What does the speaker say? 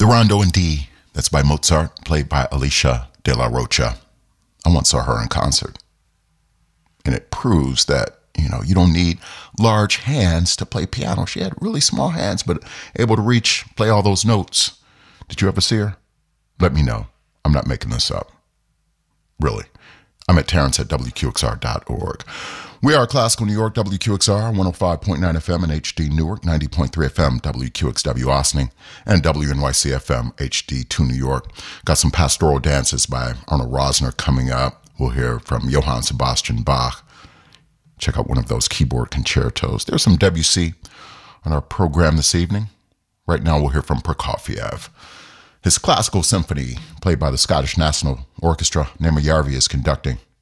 The Rondo in D, that's by Mozart, played by Alicia de la Rocha. I once saw her in concert. And it proves that, you don't need large hands to play piano. She had really small hands, but able to play all those notes. Did you ever see her? Let me know. I'm not making this up. Really. I'm at Terrence at WQXR.org. We are Classical New York, WQXR, 105.9 FM in HD Newark, 90.3 FM, WQXW Ossining, and WNYC FM, HD2 New York. Got some pastoral dances by Arnold Rosner coming up. We'll hear from Johann Sebastian Bach. Check out one of those keyboard concertos. There's some Debussy on our program this evening. Right now we'll hear from Prokofiev. His classical symphony, played by the Scottish National Orchestra, Nema Järvi is conducting.